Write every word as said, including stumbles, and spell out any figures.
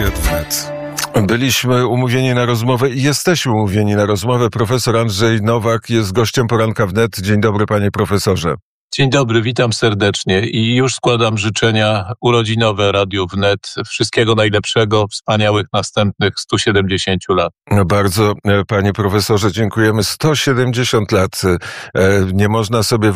Wywiad wnet. Byliśmy umówieni na rozmowę i jesteśmy umówieni na rozmowę. Profesor Andrzej Nowak jest gościem Poranka Wnet. Dzień dobry, panie profesorze. Dzień dobry, witam serdecznie i już składam życzenia urodzinowe Radiu Wnet. Wszystkiego najlepszego, wspaniałych następnych stu siedemdziesięciu lat. Bardzo, panie profesorze, dziękujemy. sto siedemdziesiąt lat. Nie można sobie